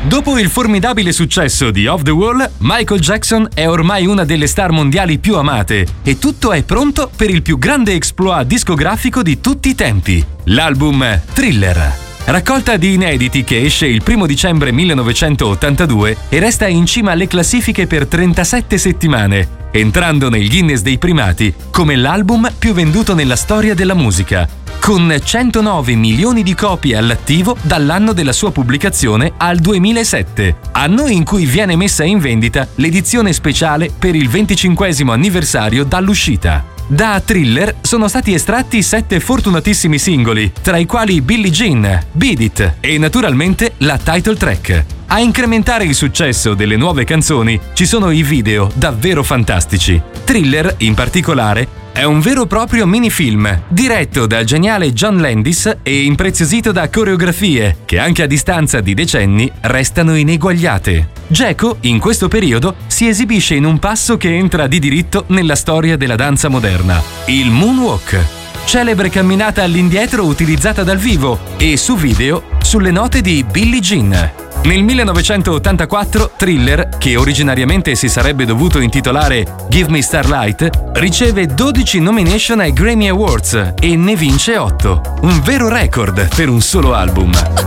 Dopo il formidabile successo di Off the Wall, Michael Jackson è ormai una delle star mondiali più amate e tutto è pronto per il più grande exploit discografico di tutti i tempi, l'album Thriller. Raccolta di inediti che esce il 1 dicembre 1982 e resta in cima alle classifiche per 37 settimane, entrando nel Guinness dei primati come l'album più venduto nella storia della musica, con 109 milioni di copie all'attivo dall'anno della sua pubblicazione al 2007, anno in cui viene messa in vendita l'edizione speciale per il 25° anniversario dall'uscita. Da Thriller sono stati estratti 7 fortunatissimi singoli, tra i quali Billie Jean, Beat It e naturalmente la title track. A incrementare il successo delle nuove canzoni ci sono i video davvero fantastici. Thriller, in particolare, è un vero e proprio minifilm, diretto dal geniale John Landis e impreziosito da coreografie che anche a distanza di decenni restano ineguagliate. Geco, in questo periodo, si esibisce in un passo che entra di diritto nella storia della danza moderna, il moonwalk. Celebre camminata all'indietro utilizzata dal vivo e su video sulle note di Billie Jean. Nel 1984 Thriller, che originariamente si sarebbe dovuto intitolare Give Me Starlight, riceve 12 nomination ai Grammy Awards e ne vince 8. Un vero record per un solo album.